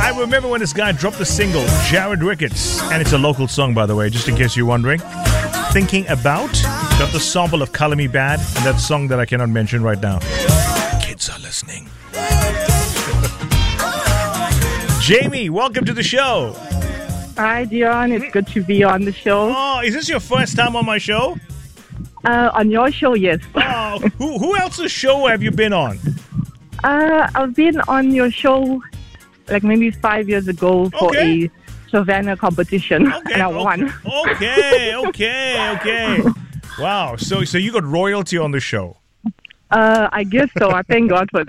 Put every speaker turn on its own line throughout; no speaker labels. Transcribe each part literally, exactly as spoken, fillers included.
I remember when this guy dropped the single, Jared Ricketts, and it's a local song, by the way, just in case you're wondering. Thinking About, got the sample of Color Me Bad, and that song that I cannot mention right now. Kids are listening. Jamie, welcome to the show.
Hi, Dion. It's good to be on the show.
Oh, is this your first time on my show?
Uh, on your show, yes.
Oh, who, who else's show have you been on?
Uh, I've been on your show like maybe five years ago for
Okay.
a Savannah competition,
Okay,
and I
okay,
won.
okay, okay, okay. Wow, so so you got royalty on the show.
Uh, I guess so. I thank God for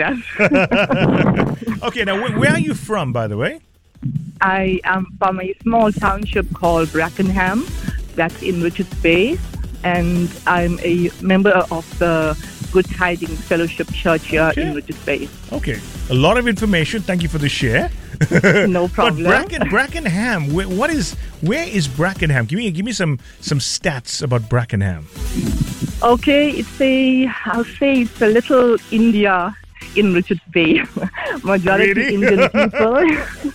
that.
Okay, now wh- where are you from, by the way?
I am from a small township called Brackenham, that's in Richards Bay, and I'm a member of the Good Tidings Fellowship Church here
Okay.
in Richards Bay.
Okay, a lot of information. Thank you for the share.
No
But
problem.
Bracken, Brackenham, wh- what is? Where is Brackenham? Give me, give me some some stats about Brackenham.
Okay, it's a, I'll say it's a little India in Richards Bay. Majority
Really?
Indian people.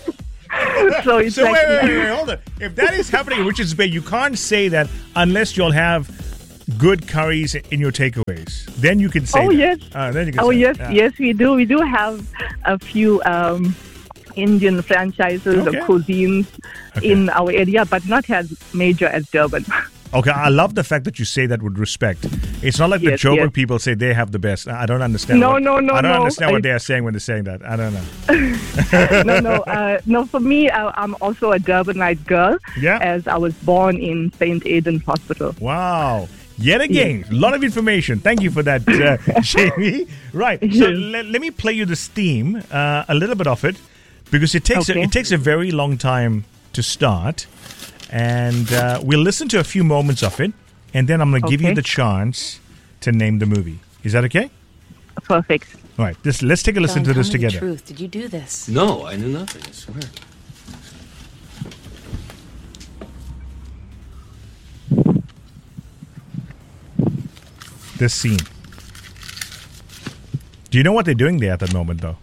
So it's
So
like,
wait, wait, wait, wait, hold on. If that is happening in Richards Bay, you can't say that unless you'll have good curries in your takeaways. Then you can say.
Oh,
that.
yes.
Uh, then you can
oh
say
yes,
that.
yes, we do. We do have a few um, Indian franchises
Okay.
or cuisines
Okay.
in our area, but not as major as Durban.
Okay, I love the fact that you say that with respect. It's not like the
Yes,
Joburg
yes.
people say they have the best. I don't understand.
No,
what,
no, no,
I don't
no.
understand what
I-
they are saying when they're saying that. I don't know.
no, no, uh, no. For me, uh, I'm also a Durbanite girl,
Yeah.
as I was born in Saint Aidan's Hospital.
Wow. Yet again, a lot of information. Thank you for that, uh, Jamie. Right. So let, let me play you this theme, uh, a little bit of it, because it takes
Okay.
a, it takes a very long time to start, and uh, we'll listen to a few moments of it, and then I'm going to give you
Okay.
the chance to name the movie. Is that okay?
Perfect.
All right. This, let's take a listen
John,
to this
tell me the
together.
truth. Did you do this?
No, I knew nothing, I swear.
This scene. Do you know what they're doing there at that moment, though?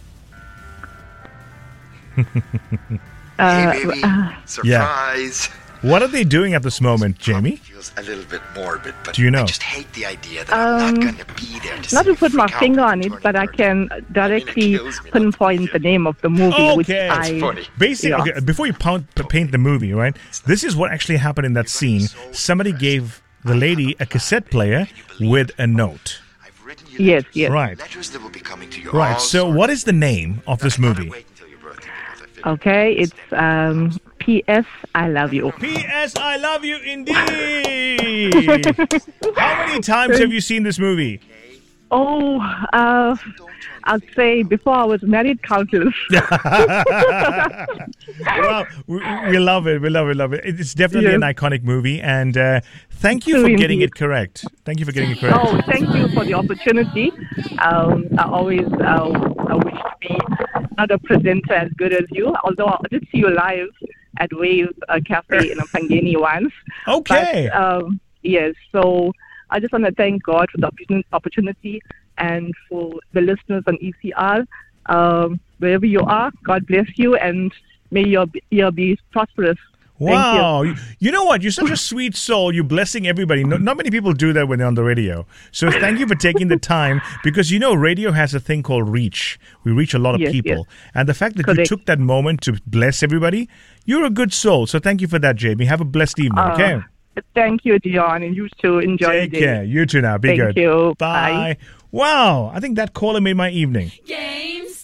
Uh,
Hey, baby.
uh,
Surprise.
What are they doing at this moment, Jamie?
Feels a little bit morbid, but
Do you know?
I just hate the idea that I'm
Um,
not going to be there to
Not
see
to put
you
my
freak out
finger
when
on
you
it,
turn
but I
thirty.
can directly
kills me not to
pinpoint the name of the movie, which
Okay.
I
It's funny.
Basically,
Yeah.
okay, before you pound, p- paint the movie, right? This is what actually happened in that scene. Somebody gave the lady a cassette player with a note.
I've written you
Yes,
letters.
yes.
Right.
Letters that will be coming to you
Right.
all
So,
sorts.
what is the name of this
I thought I'd
movie?
wait until your birthday because I figured-
Okay, it's um, P S I love you.
P S I love you indeed. How many times have you seen this movie?
Oh, uh, I'd say before I was married, countless.
Well, we, we love it. We love it. Love it. It's definitely
Yes.
an iconic movie, and uh, thank you for
True
getting
indeed.
it correct. Thank you for getting it correct.
Oh, thank you for the opportunity. Um, I always uh, I wish to be not a presenter as good as you, although I did see you live at Wave uh, Cafe in Pangeni once.
Okay.
But, um, yes, so I just want to thank God for the opportun- opportunity and for the listeners on E C R. Um, wherever you are, God bless you, and may your year be prosperous. Thank you.
Wow. You. you know what? You're such a sweet soul. You're blessing everybody. No, not many people do that when they're on the radio. So thank you for taking the time, because you know radio has a thing called reach. We reach a lot of
Yes,
people.
yes.
And the fact that you
Correct.
took that moment to bless everybody, you're a good soul. So thank you for that, Jamie. Have a blessed evening,
Uh,
okay?
Thank you, Dion, and you too. Enjoy
Take
the day.
care. You too now. Be
Thank
good.
you.
Bye.
Bye.
Wow. I think that caller made my evening.
Game